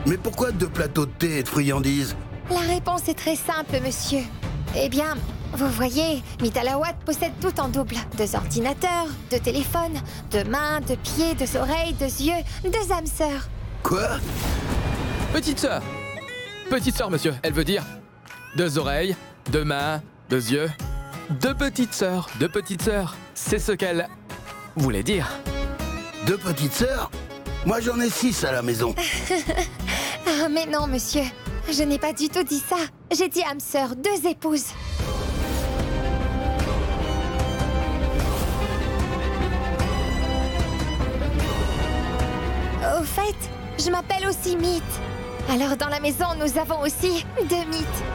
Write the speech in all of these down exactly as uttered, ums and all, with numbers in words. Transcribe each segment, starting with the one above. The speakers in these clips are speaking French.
Mais pourquoi deux plateaux de thé et de friandises? La réponse est très simple, monsieur. Eh bien, vous voyez, Meet Alawat possède tout en double. Deux ordinateurs, deux téléphones, deux mains, deux pieds, deux oreilles, deux yeux, deux âmes sœurs. Quoi? Petite sœur. Petite sœur, monsieur. Elle veut dire deux oreilles, deux mains, deux yeux. Deux petites sœurs. Deux petites sœurs. C'est ce qu'elle voulait dire. Deux petites sœurs? Moi, j'en ai six à la maison. Ah, mais non, monsieur. Je n'ai pas du tout dit ça. J'ai dit âme sœur, deux épouses. Au fait, je m'appelle aussi Meet. Alors dans la maison, nous avons aussi deux Meet.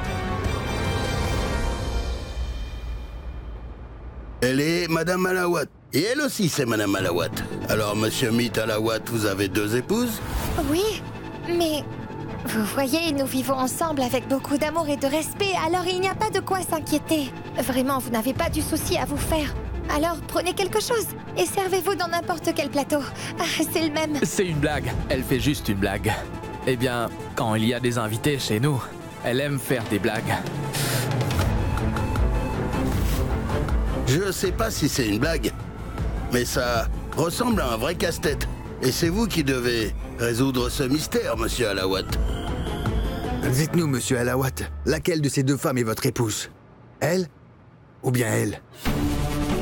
Elle est Madame Alawat. Et elle aussi, c'est Madame Alawat. Alors, Monsieur Meet Alawat, vous avez deux épouses? Oui, mais... Vous voyez, nous vivons ensemble avec beaucoup d'amour et de respect, alors il n'y a pas de quoi s'inquiéter. Vraiment, vous n'avez pas du souci à vous faire. Alors, prenez quelque chose et servez-vous dans n'importe quel plateau. Ah, c'est le même. C'est une blague. Elle fait juste une blague. Eh bien, quand il y a des invités chez nous, elle aime faire des blagues. Je sais pas si c'est une blague, mais ça ressemble à un vrai casse-tête. Et c'est vous qui devez résoudre ce mystère, Monsieur Alawat. Dites-nous, Monsieur Alawat, laquelle de ces deux femmes est votre épouse? Elle ou bien elle?